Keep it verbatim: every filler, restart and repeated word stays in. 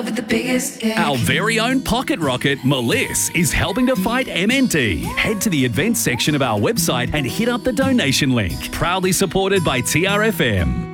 love with the biggest dick. Our very own pocket rocket, Melissa, is helping to fight M N D. Head to the events section of our website and hit up the donation link. Proudly supported by T R F M.